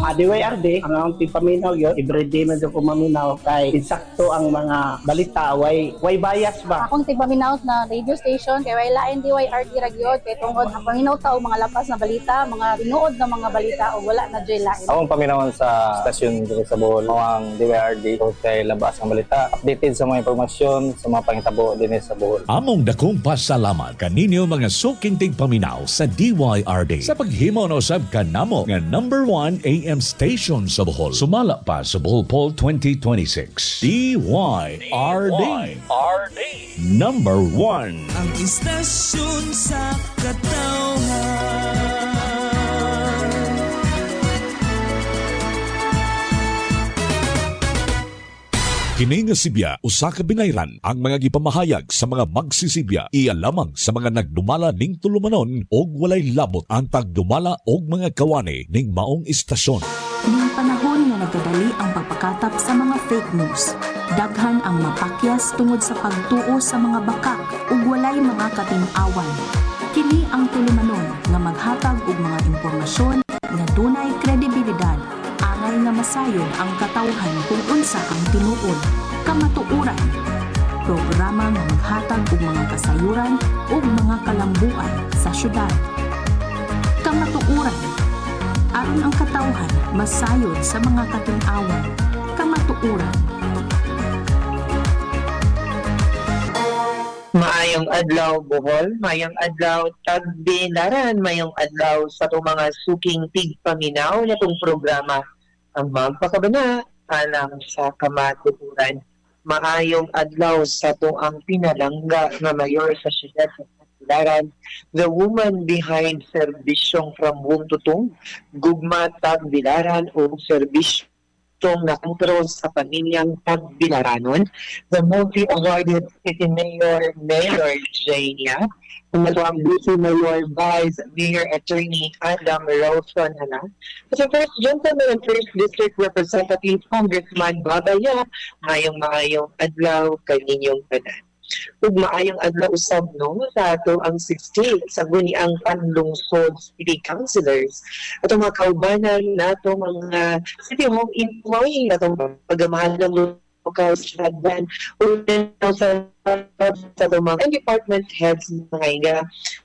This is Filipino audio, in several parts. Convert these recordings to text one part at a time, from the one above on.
DYRD, ang paminaw yun, everyday man ko maminaw kay insakto ang mga balita, way bias ba? Akong tipaminaw na radio station, kay way lain DYRD ragyod, kay tungod ang paminaw tao mga lapas na balita, mga tinuod na mga balita o wala na dyan lain. Akong paminawan sa stasyon dito sa Bohol, ang DYRD, kay labas ng balita, updated sa mga impormasyon, sa mga pangitabo din sa Bohol. Among dakong pasalamat kaninyo mga suking tigpaminaw sa DYRD sa paghimo na usab kanamo nga number 1 AM station sa Bohol. Sumala pa sa Bohol Poll 2026. DYRD. Number 1. Ang istasyon sa katawhan. Kini nga Sibya, usa ka binayran ang mga gipamahayag sa mga magsisibya iya lamang sa mga nagdumala ning tulumanon og walay labot ang tagdumala og mga kawani ning maong istasyon. Ning panahon nga nagkadali ang pagpakatap sa mga fake news. Daghan ang mapakyas tungod sa pagtuo sa mga bakak ug walay mga katin-awan. Kini ang tulumanon nga maghatag og mga impormasyon nga dunay kredibilidad. Angay nga masayod ang katawhan kung unsa ang tinuod, kamatuoran. Programa nga maghatag og mga kasayuran ug mga kalambuan sa syudad. Kamatuoran. Aron ang katawhan masayod sa mga katin-awan. Kamatuoran. Maayong adlaw Bohol, maayong adlaw Tagbilaran, maayong adlaw sa itong mga suking tigpaminaw na itong programa ang magpakabana alang sa kamatuturan. Maayong adlaw sa itong ang pinalangga na mayor sa siyudad sa Tagbilaran, the woman behind serbisyong from womb to tomb, Gugma Tagbilaran o serbisyong nakontrol sa pamilyang Tagbilaranon, the multi-awarded city mayor, Mayor Jania, ang ang Vice Mayor Vice Mayor Attorney Adam Rawson Hana, at the First Gentleman and First District Representative Congressman Babaya, maayong adlaw kaninyong tanan. Ug maayong adlaw usab no sa ato ang 60 sa guni ang panlungsod city councilors at mga kaubanan nato mga city hall employee atong pagamahan ng local shadban ug sa mga department heads mga iga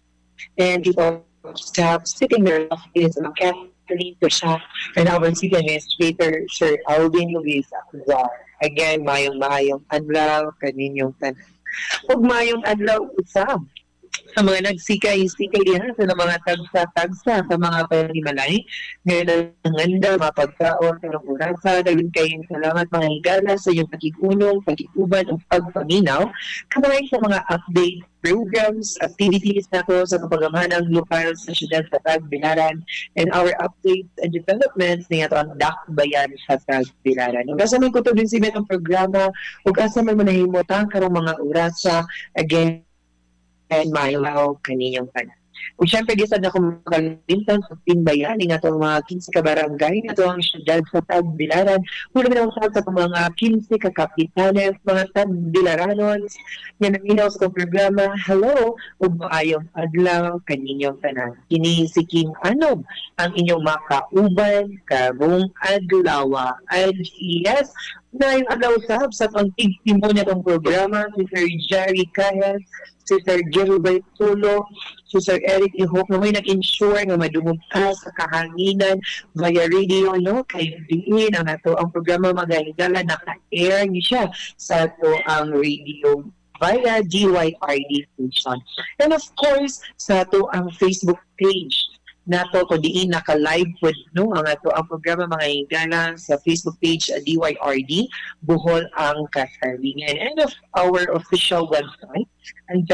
and people staff sitting there is mga Catherine Tosha and our city administrator Sir Alvin Luis Azar. Again, maayong adlaw kaninyong tanan. Huwag mayong adlaw usab sa mga nagsikay-sikay diha sa mga tagsa-tagsa sa mga panimalay. Ngayon ang ganda, mapagkaon, karong urasa, dagang kayong salamat mga higala sa iyong pakikunong, pakikuban, o pagpaminaw. Kamay sa mga update programs, activities na ko sa kapagamanang lokal sa siyudad sa Tagbilaran and our updates and developments niya ito ang dakbayan sa Tagbilaran. Ug asa man ko ito din siya ng programa, ug asa man manahimutang karong mga urasa, again, and mailaw kaninyong tanan. Kung siyempre, di sad na kung makalimtan sa Timbayani nga itong mga 15 ka barangay na ito ang siyudad sa Tagbilaran. Mula minawasal sa mga 15 ka kapitanes, mga Tagbilaranons, yan ang inaw sa itong programa. Hello, ug maayong adlaw kaninyong tanan. Kini si Kim Anob, ang inyong makauban, karong adlaw. And yes, na yung adlaw sa ang tigtimo niya itong programa, si Sir Jerry Cayas, si Sir Gilbert Tulo, si Sir Eric Ihok na may nag-ensure na madungog ka sa kahanginan via radio, no? Kaya diin ang ato ang programa magahigala, naka-air niya siya sa ato ang radio via DYRD station. And of course, sa ato ang Facebook page nato ko diin naka-live pod no ang ato ang programa mga higala sa Facebook page DYRD Bohol ang Kasaringan, and of our official website ang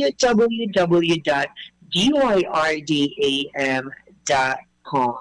www.dyrdam.com.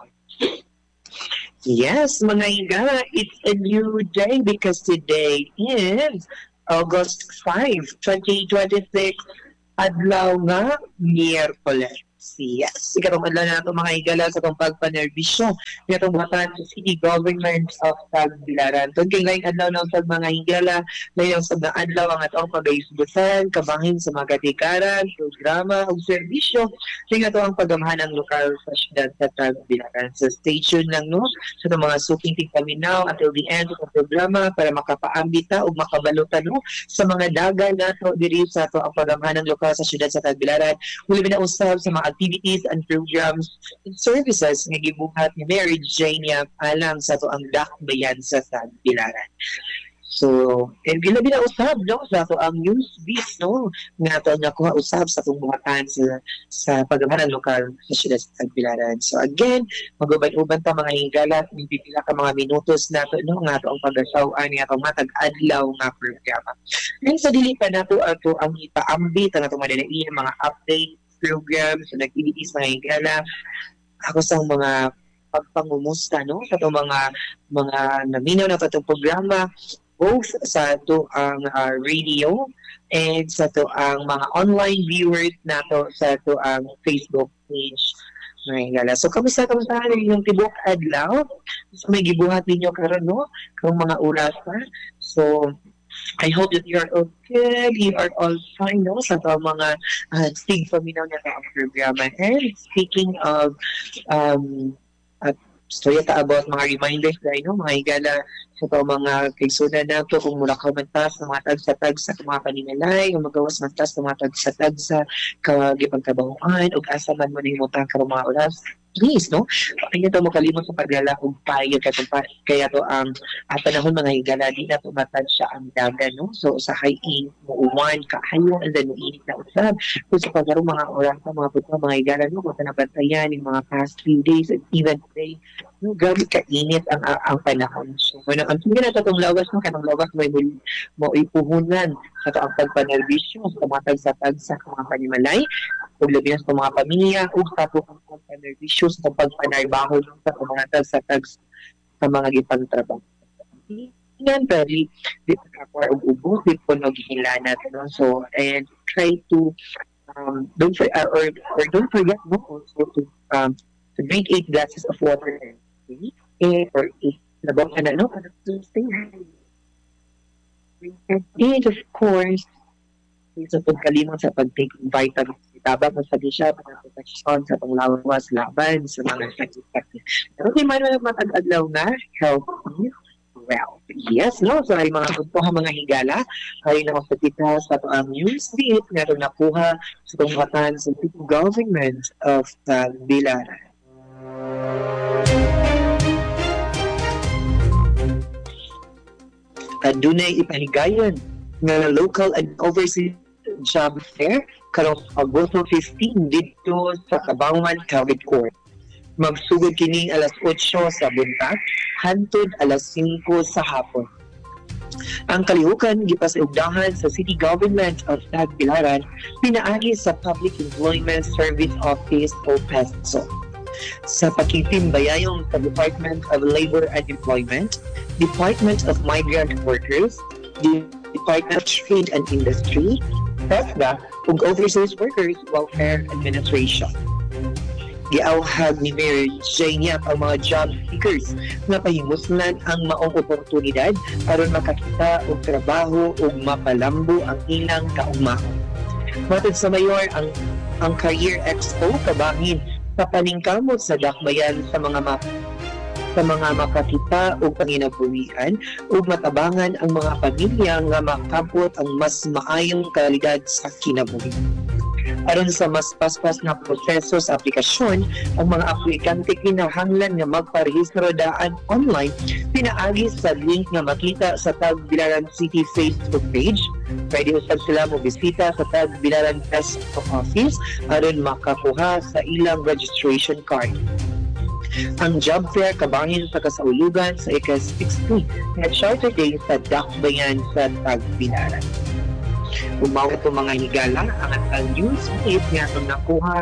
Yes, mga higala, it's a new day because today is August 5, 2026, adlaw nga Miyerkules. Yes, ikatong adlaw na ito mga higala sa itong pagpanerbisyo. Ikatong buhatan sa City Government of Tagbilaran. Ito kay laing adlaw na sa mga higala, layang sa mga adlaw ang atong pag-aisbutan, kabahin sa mga katikaran, programa, o serbisyo. Tingnan ito ang pagamahan ng lokal sa siyudad sa Tagbilaran. So stay tuned lang no sa itong mga suking tigpaminaw until the end of the programa para makapaambita o makabalutan no sa mga daga na ito diri sa ito ang pagamahan ng lokal sa siyudad sa Tagbilaran. Muli na usab sa mga activities and programs and services nga gibuhat ni Mary Jania alang sa to ang dakbayan sa Tagbilaran. So, and gila usab no sa to ang news beat no nga to nakuha usab sa tong buhatan sa pagamahan lokal sa siyudad sa Tagbilaran. So again, maguban-uban ta mga higala, pipila ka mga minutos nato no nga to ang pagasaw-an nga to matag adlaw nga programa. Ngayon sa dili pa nato ato ang ipaambit ang ato madalai mga update programs sa activities mga higala. Ako sa mga pagpangumusta no sa to mga naminaw na itong programa both sa to ang radio and sa to ang mga online viewers nato sa to ang Facebook page mga higala. So kamusta yung tibok adlaw? So may gibuhat ninyo karon no kung mga oras pa. So I hope that you are okay, you are all fine no sa to mga stig paminaw na ang programa. And speaking of storya ta about mga reminders dahil no mga higala sa to mga kaigsunan nato kung mula ka mantas ng mga tag sa mga panimalay o magawas mantas ng mga tag sa kagipagkabahuan o asa man mo nahimutang karong mga oras. Please, no? Kaya ito makalimot sa paglala kung payo kaya to ang panahon mga higala, di na tumatad siya ang daga, no? So, sa high-in, muuwan, kaayo, and then uinit na usab. Kung sa pagkarong mga oras sa mga puto, mga higala, no? Kung nabantayan yung mga past few days and even today, no? Grabe kainit ang panahon. So, ang tingin na itong lawas, no? Kanang lawas mo ipuhunan sa ito ang pagpanerbisyo, sa mga tag sa mga panimalay, o labi na sa mga pamilya, o sa ito ang pagpanerbisyo sa pagpanarbaho sa mga tag sa mga gipangtrabaho. Yan, pero di pagkakuha og ubo, di po naghihilanat, no? So, and try to don't forget no also to drink 8 glasses of water every day, or 8 labang no to stay hydrated. And of course, sa pagkalimot sa pag-take vitamins, itabang mo sa siya para protection sa panglawas laban sa mga sakit-sakit. Pero di man matag-adlaw na healthy well. Yes, no? So ay mga puntuhan mga higala, ay na sa kita sa ang news beat nga itong nakuha sa tungkatan sa City Government of Tagbilaran. Dunay ipahigayon nga local and overseas job fair karong Agosto 15 dito sa Kabangan Cavite Court. Magsugod kini alas 8 sa buntag hangtod alas 5 sa hapon. Ang kalihukan gipasugdahan sa City Government of Tagbilaran pinaagi sa Public Employment Service Office o PESO. Sa pakikimbayayong sa Department of Labor and Employment, Department of Migrant Workers, Department of Trade and Industry, PESDA, ug Overseas Workers Welfare Administration. Giawhag ni Mary Jania ang mga job seekers nga pahimuslan ang maong oportunidad aron makakita og trabaho ug mapalambo ang ilang kaugmaon. Matod sa mayor ang Career Expo kabahin sa paningkamot sa dakbayan sa mga makakita o panginabuhian o matabangan ang mga pamilya nga makabot ang mas maayong kalidad sa kinabuhi. Aron sa mas paspas na proseso sa aplikasyon, ang mga aplikante kinahanglan nga magparehistro daan online pinaagi sa link nga makita sa Tagbilaran City Facebook page. Pwede usab sila mo bisita sa Tagbilaran PESO office aron makakuha sa ilang registration card. Ang job fair kabahin sa kasaulugan sa ika-60 na Charter Day sa Dakbayan sa Tagbilaran. Umaw ito mga higala ang news feed nga itong nakuha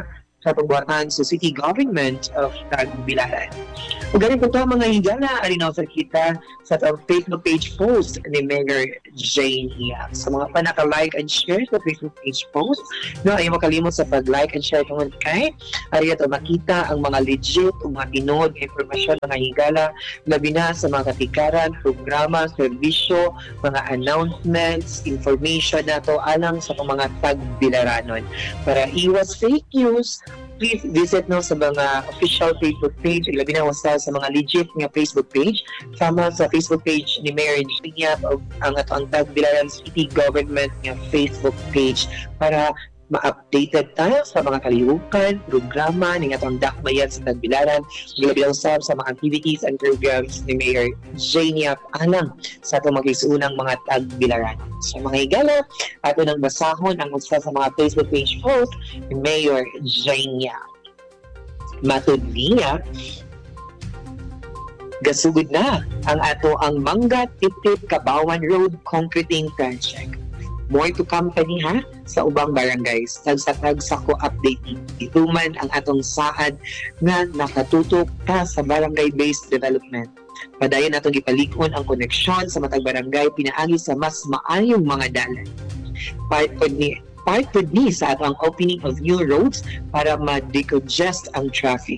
sa pagbuhatan sa City Government of Tagbilaran. Kung ganito ito mga higala, alinaw sa kita sa Facebook page post ni Mayor Jane Yap. Sa mga pa naka-like and share sa Facebook page post, no, ayaw makalimot sa pag-like and share tungkol kay ariya to makita ang mga legit o mga tinod informasyon mga higala, labi na sa mga katikaran, programa, serbisyo, mga announcements, information na to alang sa mga tagbilaranon. Para iwas fake news, please visit no sa mga official Facebook page, labi na sa mga legit nga Facebook page, sama sa Facebook page ni Mayor Jane ang atong Tagbilaran City Government nga Facebook page para ma-updated tayo sa mga kalihukan, programa ng atong dakbayan sa Tagbilaran, labi na sa mga activities and programs ni Mayor Jane alang sa atong magisuunang mga Tagbilaran. Sa mga higala, ato nang basahon ang usa sa mga Facebook page post ni Mayor Jane. Matud niya, gasugod na ang ato ang Mangga Tip-Tip Kabawan Road Concreting Project. More to come ha sa ubang barangays. Tag-sa ko update ito man ang atong saad nga nakatutok ka sa barangay-based development. Padayon natong ipalikon ang koneksyon sa matag barangay pinaagi sa mas maayong mga dalan. Part ni sa atong opening of new roads para ma-decongest ang traffic.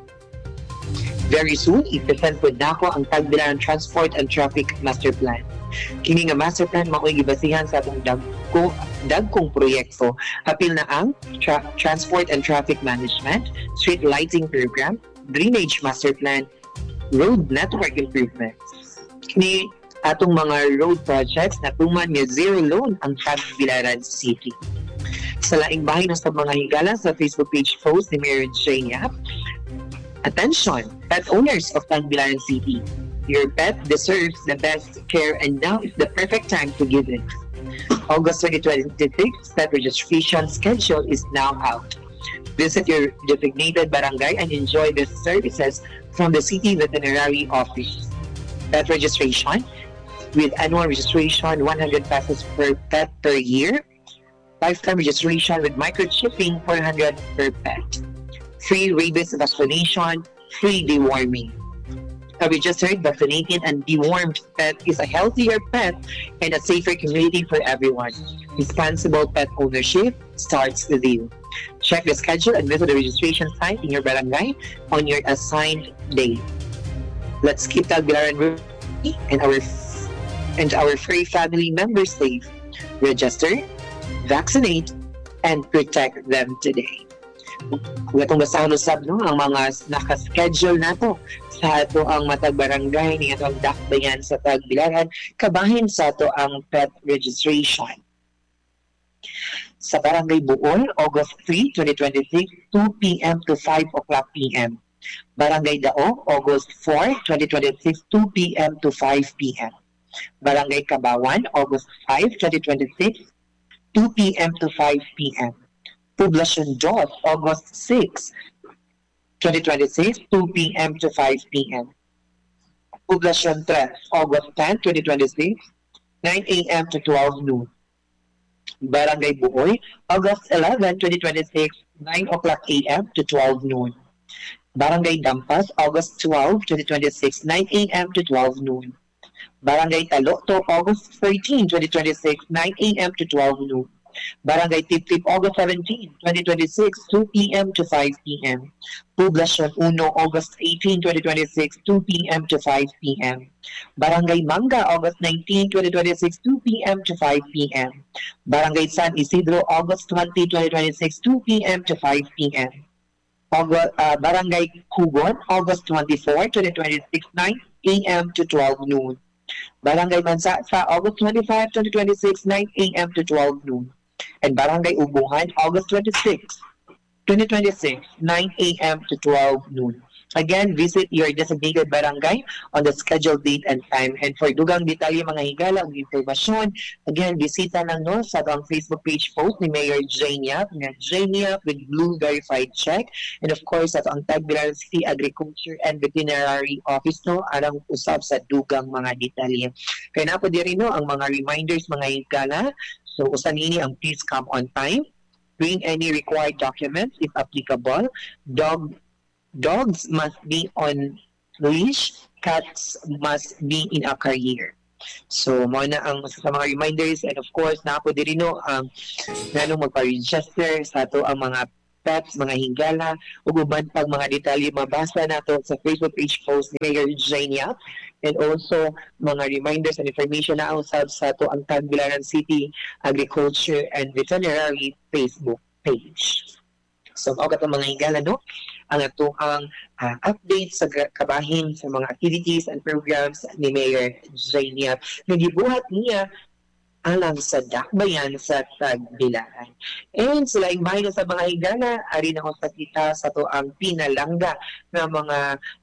Very soon, i-present po nako ang Tagbilaran Transport and Traffic Master Plan. Kini nga master plan mao'y gibasihan sa atong dagkong proyekto. Apil na ang Transport and Traffic Management, Street Lighting Program, Drainage Master Plan, Road Network Improvements. Kini atong mga road projects na tuman nga zero loan ang Tagbilaran City. Sa laing bahay na sa mga higala sa Facebook page post ni Mayor Jane Yap, attention, pet owners of Tagbilaran City. Your pet deserves the best care and now is the perfect time to give it. August 2026, pet registration schedule is now out. Visit your designated barangay and enjoy the services from the City Veterinary Office. Pet registration with annual registration 100 pesos per pet per year. Lifetime registration with microchipping 400 per pet. Free rabies vaccination, free deworming. A registered, vaccinated, and dewormed pet is a healthier pet and a safer community for everyone. Responsible pet ownership starts with you. Check the schedule and visit the registration site in your barangay on your assigned day. Let's keep Tagbilaran and our furry family members safe. Register, vaccinate, and protect them today. Kung itong basahon usab no, ang mga naka-schedule na to sa ato ang matag barangay ni atong dakbayan sa Tagbilaran, kabahin sa ato ang pet registration. Sa Barangay Buol, August 3, 2026, 2 p.m. to 5 o'clock p.m. Barangay Dao, August 4, 2026, 2 p.m. to 5 p.m. Barangay Kabawan, August 5, 2026, 2 p.m. to 5 p.m. Poblacion Dot, August 6, 2026, 2 p.m. to 5 p.m. Poblacion 3, August 10, 2026, 9 a.m. to 12 noon. Barangay Buoy, August 11, 2026, 9 o'clock a.m. to 12 noon. Barangay Dampas, August 12, 2026, 9 a.m. to 12 noon. Barangay Taloto, August 13, 2026, 9 a.m. to 12 noon. Barangay Tip-Tip, August 17, 2026, 2 p.m. to 5 p.m. Poblacion 1, August 18, 2026, 2 p.m. to 5 p.m. Barangay Mangga, August 19, 2026, 2 p.m. to 5 p.m. Barangay San Isidro, August 20, 2026, 2 p.m. to 5 p.m. Barangay Kugon, August 24, 2026, 9 a.m. to 12 noon. Barangay Mansasa, August 25, 2026, 9 a.m. to 12 noon. And Barangay Ubuhan, August 26, 2026, 9 a.m. to 12 noon. Again, visit your designated barangay on the scheduled date and time. And for dugang detalye mga higala ug impormasyon, again, bisita lang no sa ang Facebook page post ni Mayor Jane Yap, nga Jane Yap with Blue Verified Check. And of course, at ang Tagbilaran City Agriculture and Veterinary Office no, arang usab sa dugang mga detalye. Kaya na po diri no ang mga reminders mga higala. So, usan ini ang please come on time. Bring any required documents if applicable. Dogs must be on leash. Cats must be in a carrier. So, mo na ang sa mga reminders, and of course, napo diri no nganong magpa-register sa ato ang mga pets, mga hingala, ug uban pag mga detalye mabasa nato sa Facebook page post ni Mayor Eugenia, and also mga reminders and information na usab sa ato ang Tagbilaran City Agriculture and Veterinary Facebook page. So, mao katong mga hingala no, ang ato ang update sa kabahin sa mga activities and programs ni Mayor Eugenia na gibuhat niya alang sa dakbayan sa Tagbilaran. And sila bahin sa mga higala, ari na sa kita sa to ang pinalangga ng mga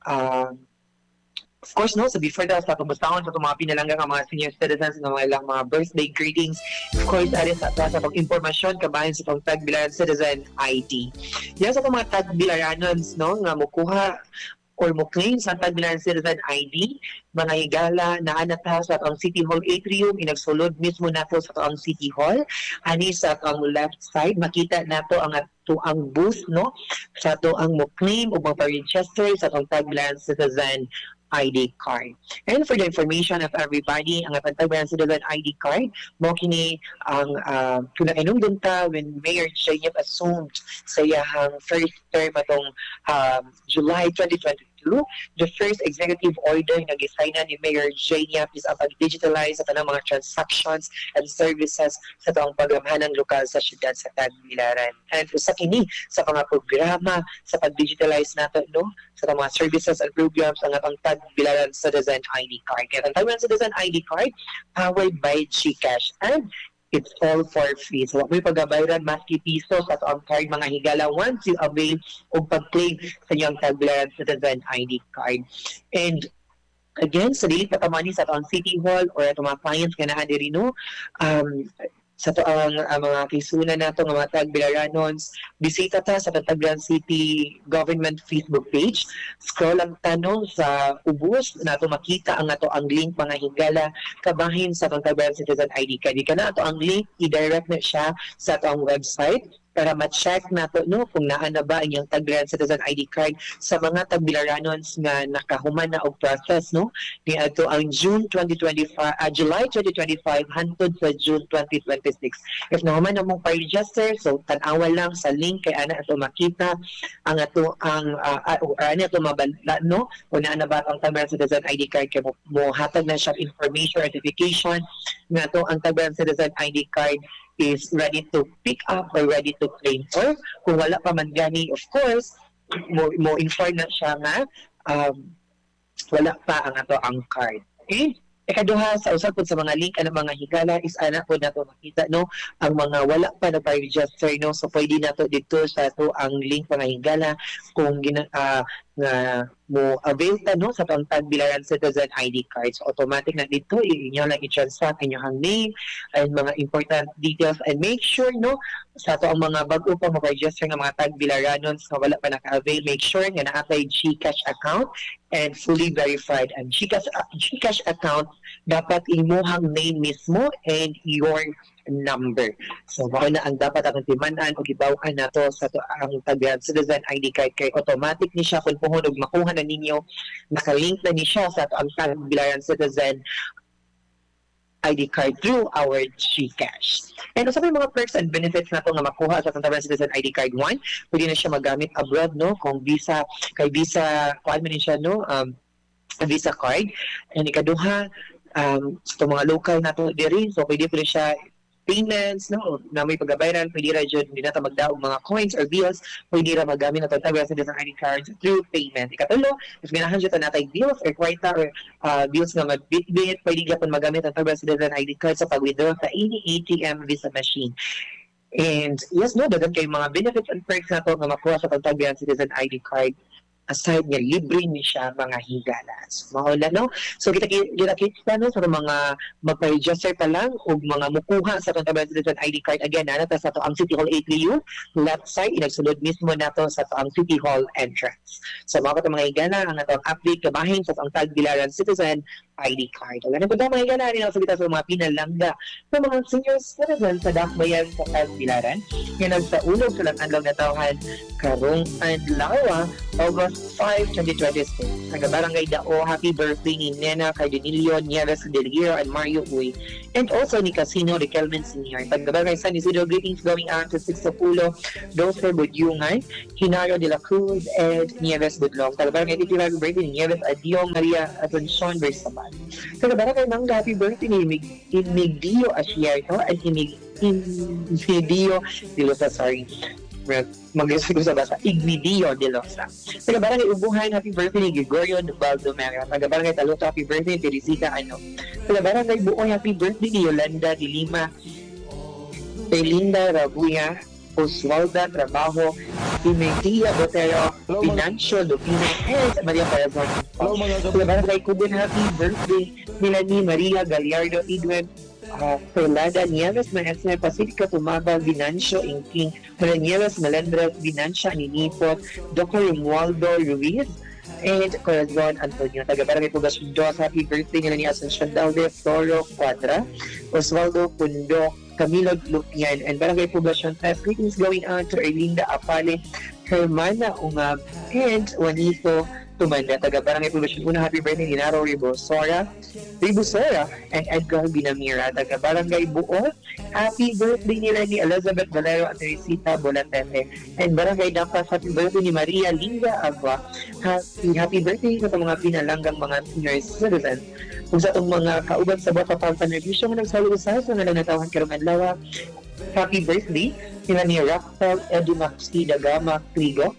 of course, no, so before that, sa tumustahon sa mga pinalangga ng mga senior citizens ng mga ilang mga birthday greetings, of course, ari sa pag-impormasyon kabahin sa Tagbilaran Citizen ID. Yan sa mga Tagbilaranons, no, nga mukuha or mo-claim sa Tagbilaran Citizen ID, mga higala na anata sa ang City Hall atrium, inagsulod mismo nato sa ang City Hall. Ani sa ang left side, makita nato ang booth, no, sa to ang mo-claim o magpa-register sa ang Tagbilaran Citizen ID card. And for the information of everybody, ang Tagbilaran Citizen ID card, mo kini ang kinainom ta when Mayor Eugenia assumed sa iyang first term atong July 2022. The first executive order na gisignan ni Mayor Eugenia is ang pag-digitalize sa tanang mga transactions and services sa taong pagamahanang lokal sa syudad sa Tagbilaran. And sa kini, sa mga programa sa pag-digitalize natin, no, sa mga services and programs ang atong Tagbilaran Citizen ID card. Kaya ang Tagbilaran Citizen ID card powered by GCash, and it's all for free. So, may pag-abayran maski piso sa ang card mga higala once you avail o pag-claim sa inyong Tagbilaran Citizen ID card. And again, sa dili patamani sa ang City Hall or at mga clients nga naa diri no, sa to ang mga kisuna nato nga mga Tagbilaranons, bisita ta sa Tagbilaran City Government Facebook page. Scroll lang tanong sa ubos nato makita ang ato ang link mga higala kabahin sa Tagbilaran Citizen ID card. Di ka na ato ang link, i-direct na siya sa ato ang website para ma-check nato no kung naa na ba inyong Tagbilaran Citizen ID card sa mga Tagbilaranons nga nakahuman na og process no ni ato ang July 2025 hangtod sa June 2026. If nahuman na mong pa-register, so tan-awa lang sa link kay ana ato makita ang ato ang ani ato mabala no kung naa na ba ang Tagbilaran Citizen ID card kay mo hatag na siya information certification nga ato ang Tagbilaran Citizen ID card is ready to pick up or ready to claim, or kung wala pa man gani, of course mo inform na siya nga wala pa ang ato ang card. Okay? Ikaduha sa usap po sa mga link ang mga higala is ana po nato makita no ang mga wala pa na pa-register no, so pwede nato dito sa ato ang link mga higala kung nga mo avail ta no sa Tagbilaran Citizen ID card. So automatic na dito inyo lang i-transact inyong name and mga important details, and make sure no sa ato ang mga bago pa mag-register ng mga Tagbilaranons na wala pa naka-avail, make sure nga na-apply GCash account and fully verified. And GCash account dapat imuhang name mismo and your number. So mao na ang dapat ang timan-an o gibaw-an nato sa ang Tagbilaran Citizen ID card kay automatic ni siya kung puhon og makuha na ninyo, nakalink na ni siya sa ang Tagbilaran Citizen ID card through our GCash. And sa mga perks and benefits na ito nga makuha sa Tagbilaran Citizen ID card, one, pwede na siya magamit abroad no kung visa kay visa kuan man siya no visa card. And ikaduha sa mga local na to diri, so pwede po siya payments no na may pagabayaran, pwede ra jud hindi na ta magdaog mga coins or bills, pwede ra magamit nato Tagbilaran Citizen ID cards through payment. Ikatulo, if ganahan jud ta natay bills or kwarta or bills nga mag-bitbit, pwede gyapon magamit ang Tagbilaran Citizen ID card sa pag-withdraw sa any ATM Visa machine. And yes no, dagan kay mga benefits and perks na to nga makuha sa Tagbilaran Citizen ID card, aside nga libre ni siya mga higala. So, maula no? So kita no sa mga magpa-register pa lang o mga mukuha sa Tagbilaran Citizen ID card, again nata sa to ang City Hall atrium, left side inagsulod mismo nato sa to ang City Hall entrance. So mga higala ang atong update kabahin sa ang Tagbilaran Citizen ID card. Wala na po mga higala rin sa mga pinalangga ng mga senior citizen sa Dakbayan sa Tagbilaran. Yan ang sa ulog sa adlaw na tawhan karong adlaw, August 5, 2026. Ang barangay Dao, happy birthday ni Nena Cardinilio Nieves Del Guiro and Mario Uy. And also ni Casino Riquelmen Sr. Pagbarangay San Isidro, greetings going out to Sixopulo, Dose Budyungan, Hinario de la Cruz, and Nieves Budlong. Pagbarangay Titi, happy birthday ni Nieves Adiong Maria Asuncion Bersaban. Pagbarangay Mangga, happy birthday ni Imigdio Asierto and Imigdio de Losa, sorry. Mag-isip ko sa basa, Ignidio de Losa. Taga-barangay Ubuhan, happy birthday ni Gregorio Baldomero. Taga-barangay Taluto, happy birthday ni Teresita Taga-barangay Buoy, happy birthday ni Yolanda de Lima, Belinda Rabuya, Oswalda Trabajo, Pimentia Botero, Financio Lupino, and Maria Corazon. Taga-barangay Kubin, happy birthday ni Maria Gallardo Edwin, Perlada Nieves, Maestra Pacifica Tumaba, Vinancio Inking, Nieves Melendres, Vinancia Ninipot, Dr. Romualdo Ruiz, and Corazon Antonio. Taga-barangay Pugasyon Dos, happy birthday nila ni Asuncion Dalde, Toro Cuadra, Osvaldo Pundo, Camilo Lupian, and Barangay Pugasyon 5. Greetings going on to Erlinda Apale, Hermana Ungab, and Juanito Tumanda. Taga-barangay Pugasyon Una, happy birthday ni Naro Ribosora, and Edgar Binamira. Taga-barangay Buo, happy birthday nila ni Elizabeth Valero at Teresita Bolatete. And Barangay Dampas, happy birthday ni Maria Linda Agua. Happy birthday sa mga pinalanggang mga senior citizens. Kung sa itong mga kauban sa bata pang-panerbisyo nga nagsalusahan sa nalang natawan karong adlaw, happy birthday nila ni Rafael Edumaxi Dagama Trigo,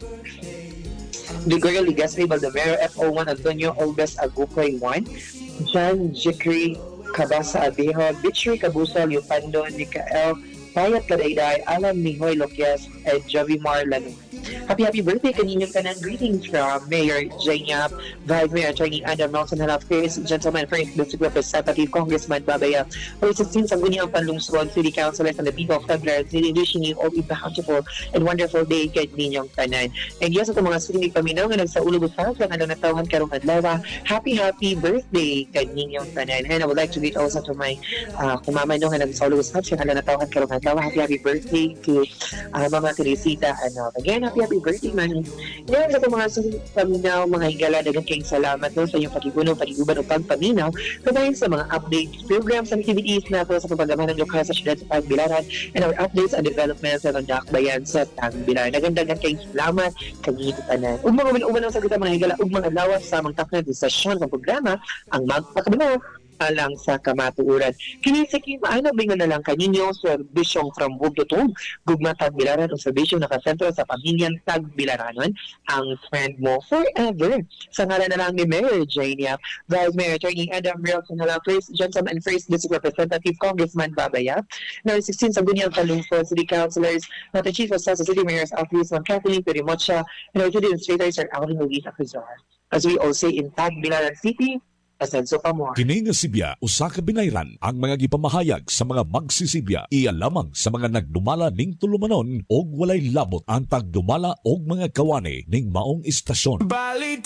Gregorio Ligasri Baldomero, FO1 Antonio Olves Agucoy 1, John Jickery Cabasa Abejo, Bitchery Cabusa Leopando, Nicael Payat Kadayday, Alan Nihoy Loquias, and Javimar Lanu. Happy birthday kaninyong kanang greetings from Mayor Janyap, Vice Mayor Attorney Adam Nelson Halafes, Gentleman First District Representative Congressman Babaya, for 16 sa Guniang Panlungsod, City Councilors and the people of Tagbilaran City, wishing you all a bountiful and wonderful day kay ninyong tanan. And yes, itong mga suling paminaw nga nagsaulog sa sa nga natawhan karong adlaw, happy birthday kay ninyong tanan. And I would like to greet also to my kumama no nga nagsaulog sa nga natawhan karong adlaw, happy birthday to Mama Teresita. Again, happy birthday man. Yan sa mga paminaw, mga higala, dagang kayong salamat no, sa inyong pagigunaw, pagiguban o pagpaminaw kabayan sa mga updates, programs, and activities na po sa pagpagamahan ng lokal sa syudad sa Tagbilaran and our updates and developments sa Dakbayan sa Tagbilaran. Nagandagan kayong salamat kanito tanan. Ug mga uman ang sagutan mga higala ug mga lawas sa mga takna sa session ng programa ang magpakabinaw alang sa kamatuuran. Kini sa kimaana bingon na lang kaninyo serbisyong from home to home, gugma Tagbilaran o serbisyong nakasentro sa pamilyang Tagbilaranon, ang friend mo forever. Sa ngalan na lang ni Mayor Jania, Vice Mayor Attorney Adam Rilson Halafes, Gentleman First District Representative Congressman Babaya, No. 16 sa Guniang Panlungsod, City Councilors, not the Chief of Staff sa City Mayor's Office, Ma'am Kathleen Perimocha, and our City Administrator, Sir Alvin Luisa Cazar. As we all say in Tagbilaran City, Asenso Pamor. Kini nga Sibya, usa ka binayran ang mga gipamahayag sa mga magsisibya. Iya lamang sa mga nagdumala ning tulumanon og walay labot ang tagdumala og mga kawani ning maong istasyon.